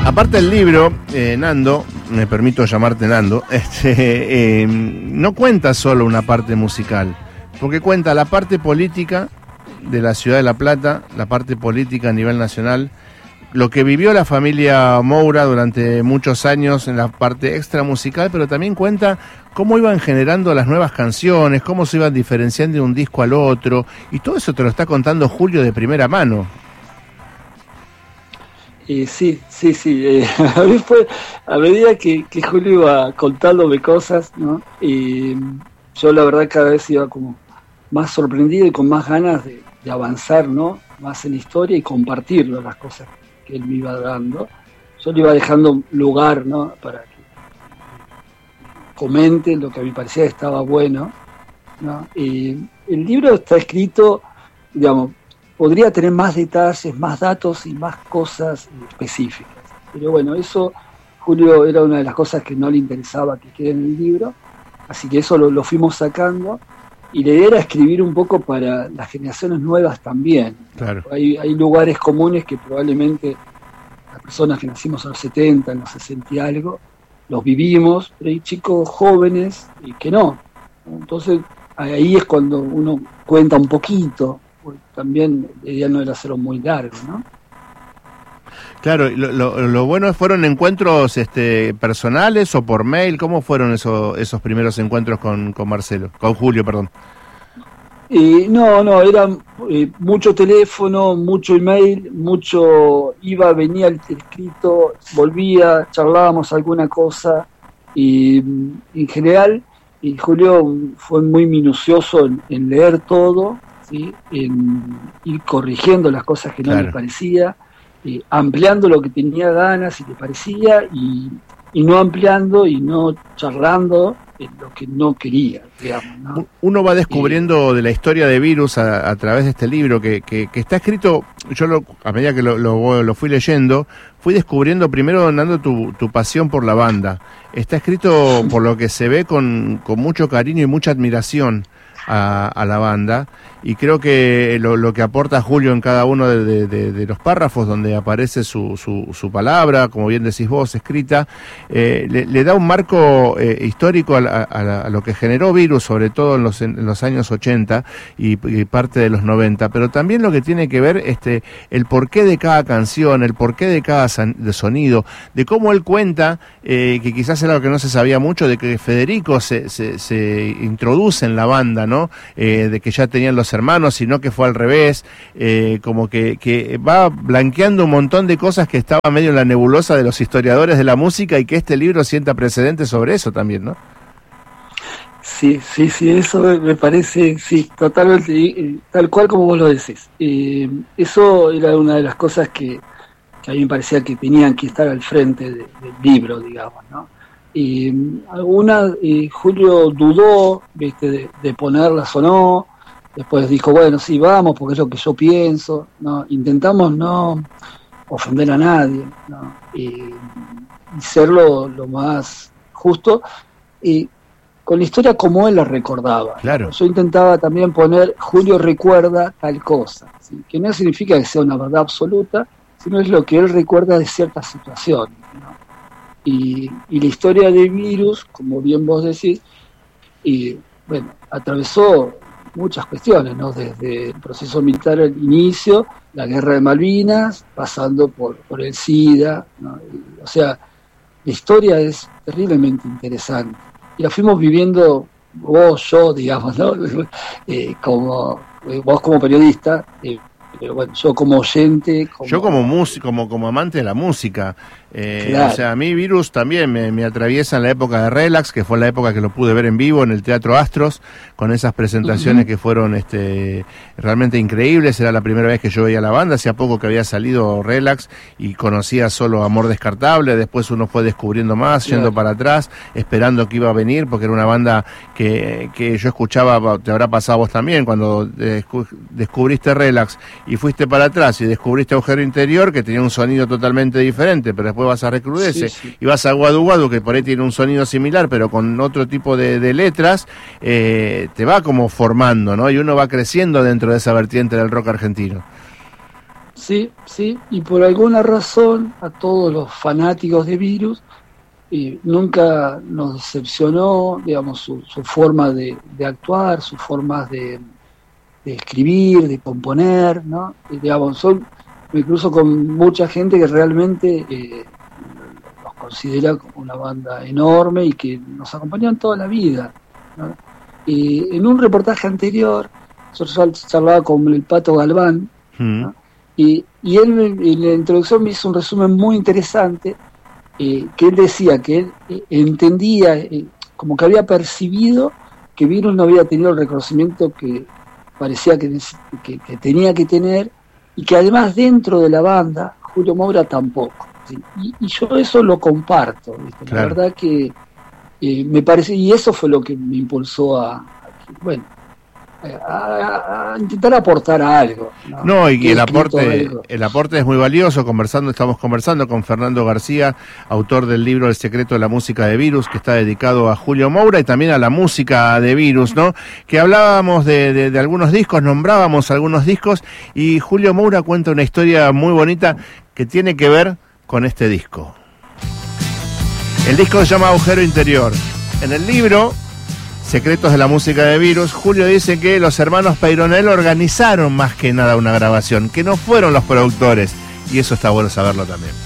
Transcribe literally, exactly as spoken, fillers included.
Aparte del libro, eh, Nando, me permito llamarte Nando, este, eh, no cuenta solo una parte musical, porque cuenta la parte política de la ciudad de La Plata, la parte política a nivel nacional, lo que vivió la familia Moura durante muchos años en la parte extra musical, pero también cuenta cómo iban generando las nuevas canciones, cómo se iban diferenciando de un disco al otro, y todo eso te lo está contando Julio de primera mano. Eh, sí, sí, sí. Eh, a mí fue a medida que, que Julio iba contándome cosas, ¿no? Y yo la verdad cada vez iba como más sorprendido y con más ganas de, de avanzar, ¿no? Más en la historia y compartirlo, las cosas que él me iba dando. Yo le iba dejando lugar, ¿no? Para que comente lo que a mí parecía que estaba bueno, ¿no? Y el libro está escrito, digamos, podría tener más detalles, más datos y más cosas específicas. Pero bueno, eso Julio era una de las cosas que no le interesaba que quede en el libro, así que eso lo, lo fuimos sacando, y la idea era escribir un poco para las generaciones nuevas también. Claro. Hay, hay lugares comunes que probablemente las personas que nacimos en los setenta, en los sesenta y algo, los vivimos, pero hay chicos jóvenes y que no. Entonces ahí es cuando uno cuenta un poquito. También la idea no era hacerlo muy largo, ¿no? Claro, lo, lo, lo bueno fueron encuentros este, personales o por mail. ¿Cómo fueron eso, esos primeros encuentros con, con Marcelo, con Julio, perdón? Eh, no, no, era eh, mucho teléfono, mucho email, mucho iba, venía el escrito, volvía, charlábamos alguna cosa, y en general y Julio fue muy minucioso en, en leer todo, ¿sí? En ir corrigiendo las cosas que no claro. le parecía, eh, ampliando lo que tenía ganas y le parecía, y, y no ampliando y no charlando en lo que no quería, digamos, ¿no? Uno va descubriendo eh, de la historia de Virus a, a través de este libro que, que, que está escrito. Yo lo, a medida que lo, lo, lo fui leyendo, fui descubriendo primero, Nando, tu, tu pasión por la banda. Está escrito, por lo que se ve, con, con mucho cariño y mucha admiración a, a la banda, y creo que lo, lo que aporta Julio en cada uno de, de, de, de los párrafos donde aparece su, su, su palabra, como bien decís vos, escrita, eh, le, le da un marco eh, histórico a, a, a lo que generó Virus, sobre todo en los, en los años ochenta y, y parte de los noventa, pero también lo que tiene que ver este el porqué de cada canción, el porqué de cada san, de sonido, de cómo él cuenta, eh, que quizás era lo que no se sabía mucho, de que Federico se, se, se introduce en la banda, ¿no? Eh, de que ya tenían los hermanos, sino que fue al revés, eh, como que, que va blanqueando un montón de cosas que estaban medio en la nebulosa de los historiadores de la música, y que este libro sienta precedentes sobre eso también, ¿no? Sí, sí, sí, eso me parece, sí, totalmente, tal cual como vos lo decís. Eh, eso era una de las cosas que, que a mí me parecía que tenían que estar al frente de, del libro, digamos, ¿no? Y alguna, y Julio dudó, viste, de, de ponerlas o no. Después dijo, bueno, sí, vamos, porque es lo que yo pienso, ¿no? Intentamos no ofender a nadie, ¿no? Y, y ser lo, lo más justo, y con la historia como él la recordaba. Claro. Yo intentaba también poner, Julio recuerda tal cosa, ¿sí? Que no significa que sea una verdad absoluta, sino es lo que él recuerda de ciertas situaciones, ¿no? Y, y la historia de Virus, como bien vos decís, y bueno, atravesó muchas cuestiones, ¿no? Desde el proceso militar al inicio, la guerra de Malvinas, pasando por, por el SIDA, ¿no? Y, o sea, la historia es terriblemente interesante. Y la fuimos viviendo vos, yo, digamos, ¿no? Eh, como, vos como periodista, eh, pero bueno, yo como oyente... Como, yo como músico, como, como amante de la música. Eh, claro. O sea, a mí Virus también me, me atraviesa en la época de Relax, que fue la época que lo pude ver en vivo en el Teatro Astros, con esas presentaciones uh-huh. que fueron este, realmente increíbles. Era la primera vez que yo veía la banda, hacía poco que había salido Relax y conocía solo Amor Descartable. Después uno fue descubriendo más, claro. yendo para atrás, esperando que iba a venir, porque era una banda que, que yo escuchaba, te habrá pasado a vos también, cuando descu- descubriste Relax y fuiste para atrás y descubriste Agujero Interior, que tenía un sonido totalmente diferente, pero después vas a Recrudece, sí, sí. y vas a Guadu Guadu, que por ahí tiene un sonido similar, pero con otro tipo de, de letras, eh, te va como formando, ¿no? Y uno va creciendo dentro de esa vertiente del rock argentino. sí, sí, y por alguna razón a todos los fanáticos de Virus eh, nunca nos decepcionó, digamos, su, su forma de, de actuar, sus formas de, de escribir, de componer, ¿no? Y, digamos, son, me cruzo con mucha gente que realmente eh, los considera como una banda enorme y que nos acompañan toda la vida, ¿no? Y en un reportaje anterior, yo charlaba con el Pato Galván, ¿no? mm. y, y él en la introducción me hizo un resumen muy interesante, eh, que él decía que él eh, entendía, eh, como que había percibido que Virus no había tenido el reconocimiento que parecía que, que, que tenía que tener, y que además dentro de la banda, Julio Moura tampoco. ¿Sí? Y, y yo eso lo comparto, ¿viste? Claro. La verdad que eh, me parece, y eso fue lo que me impulsó a, a bueno, A, a intentar aportar algo. No, no y el aporte el aporte es muy valioso. Conversando, estamos conversando con Fernando García, autor del libro El secreto de la música de Virus, que está dedicado a Julio Moura y también a la música de Virus, ¿no? Que hablábamos de, de, de algunos discos, nombrábamos algunos discos, y Julio Moura cuenta una historia muy bonita que tiene que ver con este disco. El disco se llama Agujero Interior. En el libro Secretos de la música de Virus, Julio dice que los hermanos Peyronel organizaron más que nada una grabación, que no fueron los productores, y eso está bueno saberlo también.